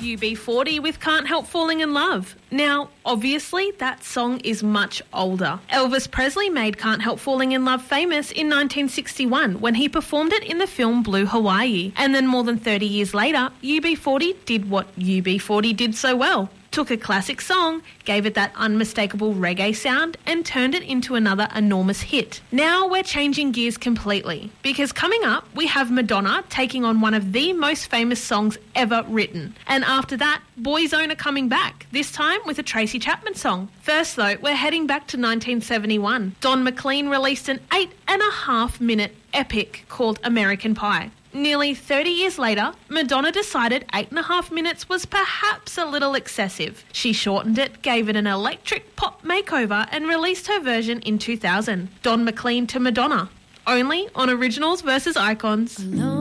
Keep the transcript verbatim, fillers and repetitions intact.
U B forty with Can't Help Falling in Love. Now, obviously, that song is much older. Elvis Presley made Can't Help Falling in Love famous in nineteen sixty-one when he performed it in the film Blue Hawaii. And then more than thirty years later, U B forty did what U B forty did so well. Took a classic song, gave it that unmistakable reggae sound, and turned it into another enormous hit. Now we're changing gears completely, because coming up we have Madonna taking on one of the most famous songs ever written. And after that, Boyzone are coming back, this time with a Tracy Chapman song. First though, we're heading back to nineteen seventy-one. Don McLean released an eight and a half minute epic called American Pie. Nearly thirty years later, Madonna decided eight and a half minutes was perhaps a little excessive. She shortened it, gave it an electric pop makeover and released her version in two thousand. Don McLean to Madonna. Only on Originals versus Icons.